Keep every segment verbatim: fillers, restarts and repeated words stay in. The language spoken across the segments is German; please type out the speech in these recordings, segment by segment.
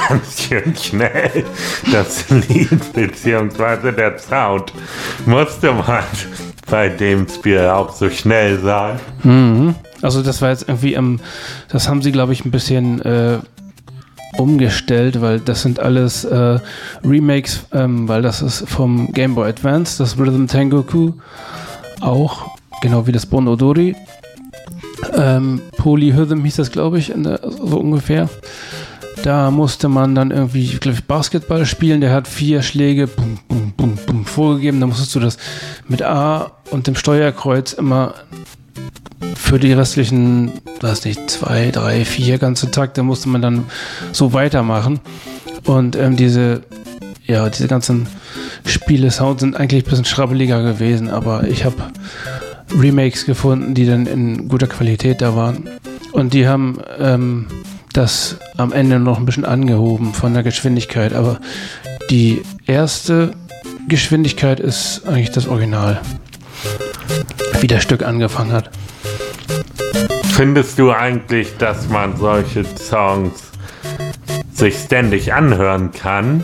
ganz schön schnell. Das Lied bzw. der Sound musste man bei dem Spiel auch so schnell sein. Mhm. Also das war jetzt irgendwie, ähm, das haben sie, glaube ich, ein bisschen äh, umgestellt, weil das sind alles äh, Remakes, ähm, weil das ist vom Game Boy Advance, das Rhythm Tengoku, auch, genau wie das Bon Odori. Ähm, Polyhythm hieß das, glaube ich, in der, so ungefähr. Da musste man dann irgendwie, ich glaube, Basketball spielen, der hat vier Schläge bum, bum, bum, bum, vorgegeben, da musstest du das mit A und dem Steuerkreuz immer für die restlichen, weiß nicht, zwei, drei, vier ganze Takte musste man dann so weitermachen. Und ähm, diese, ja, diese ganzen Spiele-Sounds sind eigentlich ein bisschen schrabbeliger gewesen, aber ich habe Remakes gefunden, die dann in guter Qualität da waren. Und die haben ähm, das am Ende noch ein bisschen angehoben von der Geschwindigkeit, aber die erste Geschwindigkeit ist eigentlich das Original, wie das Stück angefangen hat. Findest du eigentlich, dass man solche Songs sich ständig anhören kann?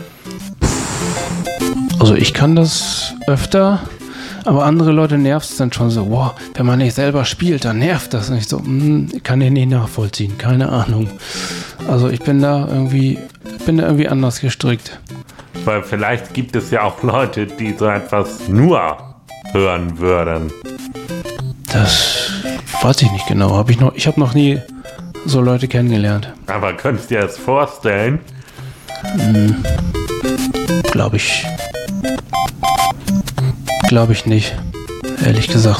Also ich kann das öfter, aber andere Leute nervt es dann schon so, wow, wenn man nicht selber spielt, dann nervt das nicht so. Hm, kann ich nicht nachvollziehen, keine Ahnung. Also ich bin da irgendwie, bin da irgendwie anders gestrickt. Weil vielleicht gibt es ja auch Leute, die so etwas nur hören würden. Das weiß ich nicht genau. Hab ich noch, ich habe noch nie so Leute kennengelernt. Aber könntest du dir das vorstellen? Hm, glaube ich. Glaube ich nicht. Ehrlich gesagt.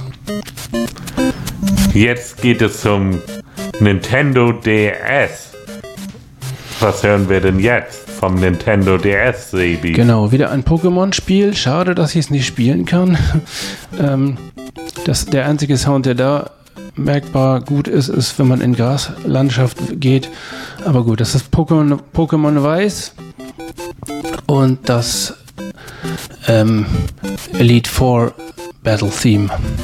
Jetzt geht es zum Nintendo D S. Was hören wir denn jetzt vom Nintendo D S, Sebi? Genau, wieder ein Pokémon-Spiel. Schade, dass ich es nicht spielen kann. ähm, das, der einzige Sound, der da merkbar gut ist, ist, wenn man in Graslandschaft geht. Aber gut, das ist Pokémon, Pokémon Weiß und das ähm, Elite Four Battle Theme.